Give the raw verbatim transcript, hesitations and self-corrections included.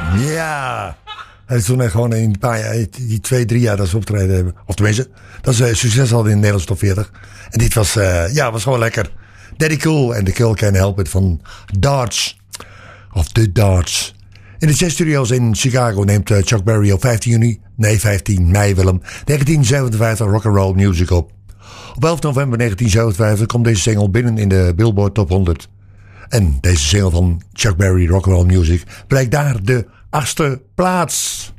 Ja. Hij is toen echt gewoon in een paar jaar, die twee, drie jaar dat ze optreden hebben. Of tenminste, dat ze succes hadden in de Nederlandse top veertig. En dit was, uh, ja, was gewoon lekker. Daddy Cool en The Kill Can Help It van Darts. Of The Darts. In de Jazz Studios in Chicago neemt uh, Chuck Berry op vijftien juni, nee vijftien mei Willem, negentien zevenenvijftig rock'n'roll music op. Op elf november negentien zevenenvijftig komt deze single binnen in de Billboard Top honderd. En deze single van Chuck Berry, Rock'n'Roll Music, bereikt daar de achtste plaats.